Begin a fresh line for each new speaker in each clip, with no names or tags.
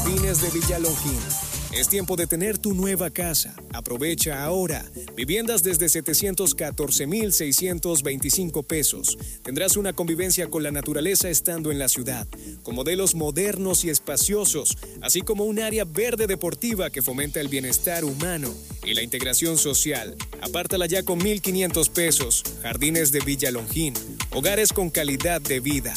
Jardines de Villalongín. Es tiempo de tener tu nueva casa. Aprovecha ahora. Viviendas desde 714,625 pesos. Tendrás una convivencia con la naturaleza estando en la ciudad, con modelos modernos y espaciosos, así como un área verde deportiva que fomenta el bienestar humano y la integración social. Apártala ya con 1,500 pesos. Jardines de Villalongín. Hogares con calidad de vida.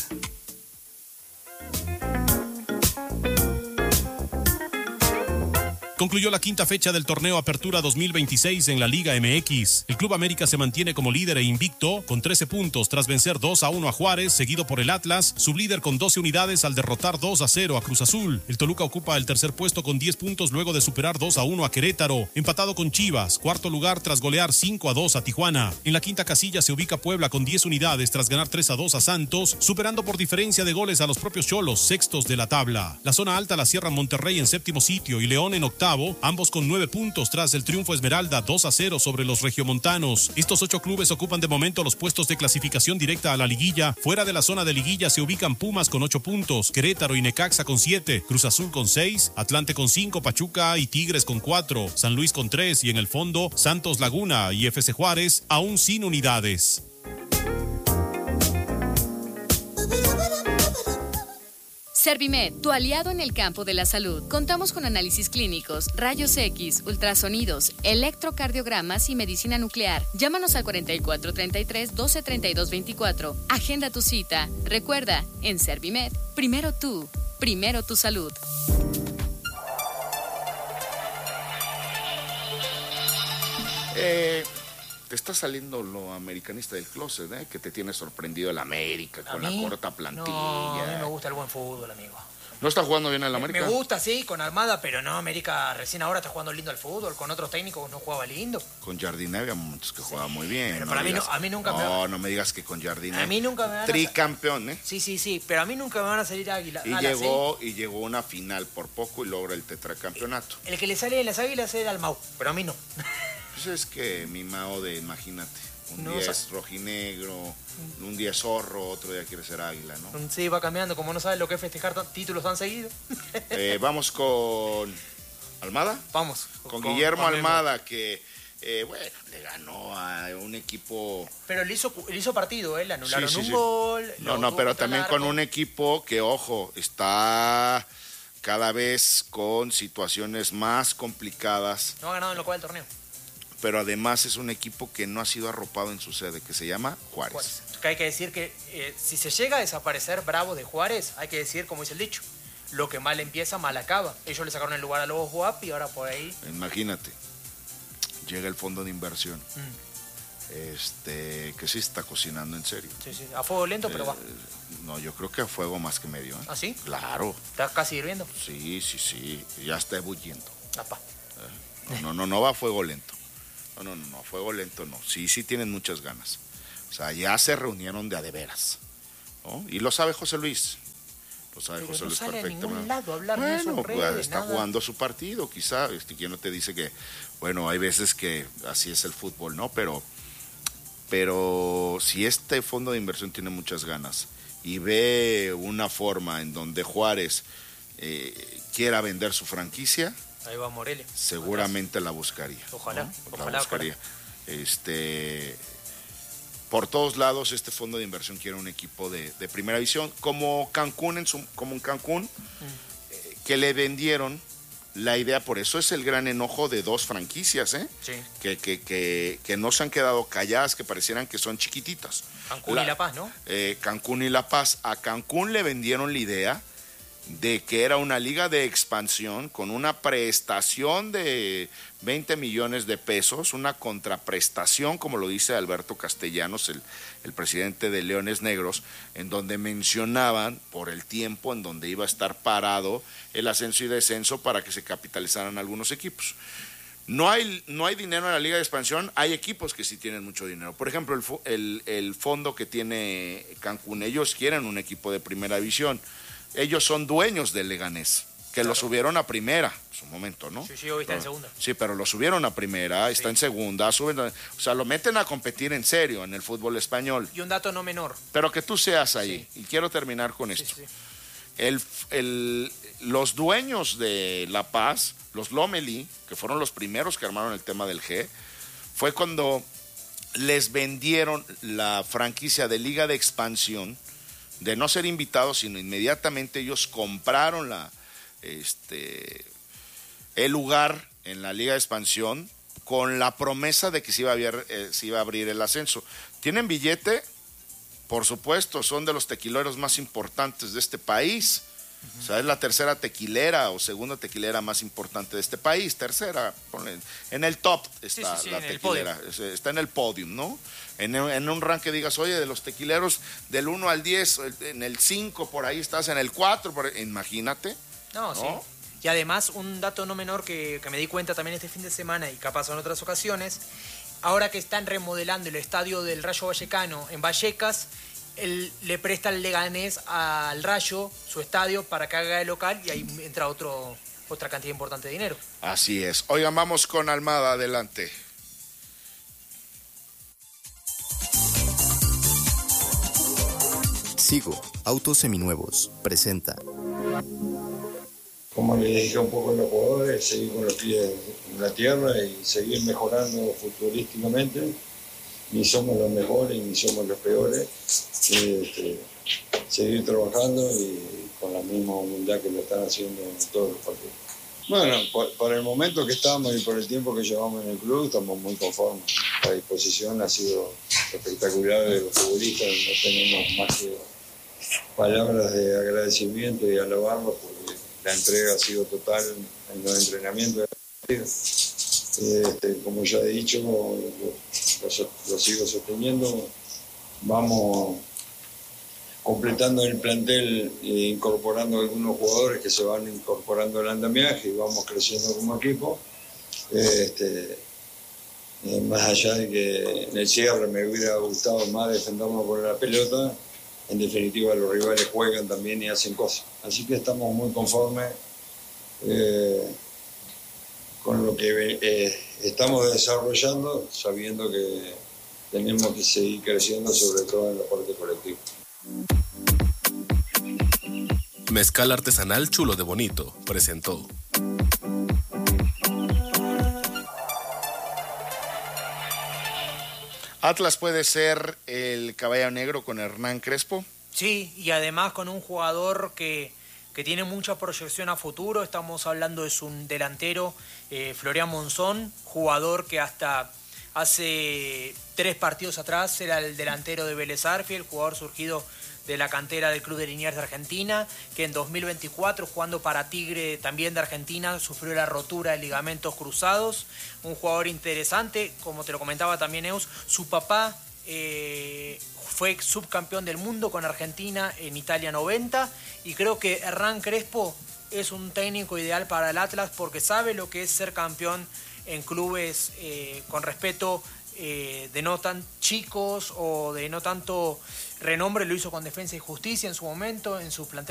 Concluyó la quinta fecha del torneo Apertura 2026 en la Liga MX. El Club América se mantiene como líder e invicto con 13 puntos tras vencer 2-1 a Juárez, seguido por el Atlas, sublíder con 12 unidades al derrotar 2-0 a Cruz Azul. El Toluca ocupa el tercer puesto con 10 puntos luego de superar 2-1 a Querétaro, empatado con Chivas, cuarto lugar tras golear 5-2 a Tijuana. En la quinta casilla se ubica Puebla con 10 unidades tras ganar 3-2 a Santos, superando por diferencia de goles a los propios Xolos, sextos de la tabla. La zona alta la cierra Monterrey en séptimo sitio y León en octavo, ambos con 9 puntos tras el triunfo Esmeralda 2-0 sobre los regiomontanos. Estos 8 clubes ocupan de momento los puestos de clasificación directa a la liguilla. Fuera de la zona de liguilla se ubican Pumas con 8 puntos, Querétaro y Necaxa con 7, Cruz Azul con 6, Atlante con 5, Pachuca y Tigres con 4, San Luis con 3 y en el fondo Santos Laguna y FC Juárez aún sin unidades.
Servimed, tu aliado en el campo de la salud. Contamos con análisis clínicos, rayos X, ultrasonidos, electrocardiogramas y medicina nuclear. Llámanos al 4433-1232-24. Agenda tu cita. Recuerda, en Servimed, primero tú, primero tu salud.
Te está saliendo lo americanista del closet, que te tiene sorprendido el América con la corta plantilla.
No, a mí me gusta el buen fútbol, amigo.
¿No está jugando bien el América?
Me gusta, sí, con Armada, pero no, América recién ahora está jugando lindo al fútbol. Con otros técnicos no jugaba lindo.
Con Jardine había momentos que jugaba muy bien.
Pero para mí, a mí nunca me...
No me digas que con Jardine.
A mí nunca me van a...
Tricampeón, ¿eh?
Sí, pero a mí nunca me van a salir águilas.
Y llegó una final por poco y logra el tetracampeonato.
El que le sale de las águilas es Dalmau, pero a mí no.
Pues es que mi Mao imagínate. Un día es rojinegro, un día es zorro, otro día quiere ser águila, ¿no?
Sí, va cambiando, como no sabes lo que es festejar títulos tan seguidos.
Vamos con Almada.
Vamos.
Con Guillermo Almada, que, le ganó a un equipo...
Pero le hizo partido, le anularon un gol.
No, pero también con un equipo que, ojo, está cada vez con situaciones más complicadas.
No ha ganado en lo cual del torneo.
Pero además es un equipo que no ha sido arropado en su sede, que se llama Juárez.
Que hay que decir que si se llega a desaparecer Bravo de Juárez, hay que decir, como dice el dicho, lo que mal empieza, mal acaba. Ellos le sacaron el lugar a Lobos WAP y ahora por ahí...
Imagínate, llega el fondo de inversión, que sí está cocinando en serio.
Sí, a fuego lento, pero va.
No, yo creo que a fuego más que medio.
¿Ah, sí?
Claro.
¿Está casi hirviendo?
Sí, ya está ebulliendo.
Apa.
No va a fuego lento. No, a fuego lento no. Sí tienen muchas ganas. O sea, ya se reunieron de a de veras, ¿no? Y lo sabe José Luis. Lo sabe
pero
José
no
Luis
sale
perfectamente.
A ningún lado a hablar de eso,
pues está jugando su partido, quizá. ¿Quién no te dice que, bueno, hay veces que así es el fútbol, ¿no? Pero si este fondo de inversión tiene muchas ganas y ve una forma en donde Juárez quiera vender su franquicia,
ahí va Morelia.
Seguramente la buscaría.
Ojalá,
¿no?
ojalá.
La buscaría. Por todos lados este fondo de inversión quiere un equipo de primera división, como Cancún, que le vendieron la idea. Por eso es el gran enojo de dos franquicias,
Sí.
que no se han quedado calladas, que parecieran que son chiquititas.
Cancún y La Paz, ¿no?
Cancún y La Paz. A Cancún le vendieron la idea de que era una liga de expansión con una prestación de 20 millones de pesos, una contraprestación, como lo dice Alberto Castellanos, el presidente de Leones Negros, en donde mencionaban por el tiempo en donde iba a estar parado el ascenso y descenso para que se capitalizaran algunos equipos. No hay dinero en la liga de expansión, hay equipos que sí tienen mucho dinero. Por ejemplo, el fondo que tiene Cancún, ellos quieren un equipo de primera división. Ellos son dueños del Leganés, que claro, lo subieron a primera en su momento, ¿no?
Sí, hoy está en segunda.
Sí, pero lo subieron a primera, está en segunda, o sea, lo meten a competir en serio en el fútbol español.
Y un dato no menor.
Pero que tú seas ahí, y quiero terminar con esto. los dueños de La Paz, los Lomelí, que fueron los primeros que armaron el tema del G, fue cuando les vendieron la franquicia de Liga de Expansión, de no ser invitados, sino inmediatamente ellos compraron el lugar en la Liga de Expansión con la promesa de que se iba a abrir el ascenso. ¿Tienen billete? Por supuesto, son de los tequileros más importantes de este país. O sea, es la tercera tequilera o segunda tequilera más importante de este país. Tercera, ponle, en el top está la tequilera, está en el podium, ¿no? En un ranking digas, oye, de los tequileros del 1 al 10, en el 5 por ahí estás, en el 4, imagínate.
No, sí. Y además, un dato no menor que me di cuenta también este fin de semana y capaz en otras ocasiones, ahora que están remodelando el estadio del Rayo Vallecano en Vallecas, él le presta el Leganés al Rayo, su estadio, para que haga el local y ahí entra otra cantidad importante de dinero.
Así es. Oigan, vamos con Almada, adelante.
Sigo, Autos Seminuevos, presenta.
Como le dije un poco a los jugadores, seguir con los pies en la tierra y seguir mejorando futbolísticamente. Ni somos los mejores ni somos los peores. Seguir trabajando y con la misma humildad que lo están haciendo en todos los partidos. Bueno, por el momento que estamos y por el tiempo que llevamos en el club, estamos muy conformes. La disposición ha sido espectacular de los futbolistas, no tenemos más que palabras de agradecimiento y alabarlos porque la entrega ha sido total en los entrenamientos. Como ya he dicho, lo sigo sosteniendo, vamos completando el plantel e incorporando algunos jugadores que se van incorporando al andamiaje y vamos creciendo como equipo. Más allá de que en el cierre me hubiera gustado más defendernos por la pelota, en definitiva los rivales juegan también y hacen cosas. Así que estamos muy conformes con lo que estamos desarrollando, sabiendo que tenemos que seguir creciendo, sobre todo en la parte colectiva.
Mezcal artesanal Chulo de Bonito presentó.
¿Atlas puede ser el caballo negro con Hernán Crespo?
Sí, y además con un jugador que tiene mucha proyección a futuro. Estamos hablando de su delantero, Florian Monzón, jugador que hasta hace 3 partidos atrás era el delantero de Vélez Arfield, jugador surgido de la cantera del Club de Liniers de Argentina, que en 2024, jugando para Tigre también de Argentina, sufrió la rotura de ligamentos cruzados. Un jugador interesante, como te lo comentaba también Eus, su papá fue subcampeón del mundo con Argentina en Italia 90, y creo que Hernán Crespo es un técnico ideal para el Atlas porque sabe lo que es ser campeón en clubes con respeto, de no tan chicos o de no tanto renombre. Lo hizo con Defensa y Justicia en su momento, en su plantel